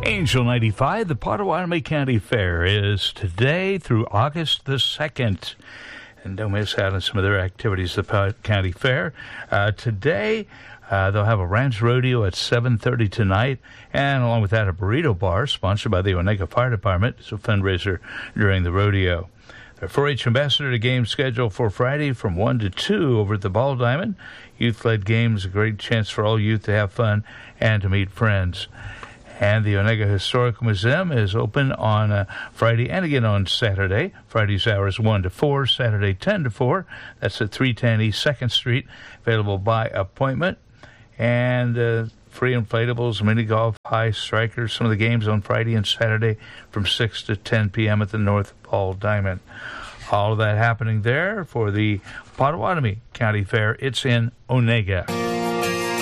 Angel 95, the Potawatomi County Fair is today through August the 2nd. And don't miss out on some of their activities at the County Fair. Today, they'll have a ranch rodeo at 7:30 tonight. And along with that, a burrito bar sponsored by the Onega Fire Department. It's a fundraiser during the rodeo. The 4-H Ambassador to game scheduled for Friday from 1 to 2 over at the Ball Diamond. Youth-led games, a great chance for all youth to have fun and to meet friends. And the Onega Historical Museum is open on Friday and again on Saturday. Friday's hours 1 to 4, Saturday 10 to 4. That's at 310 East 2nd Street, available by appointment. And free inflatables, mini golf, high strikers, some of the games on Friday and Saturday from 6 to 10 p.m. at the North Ball Diamond. All of that happening there for the Potawatomi County Fair. It's in Onega.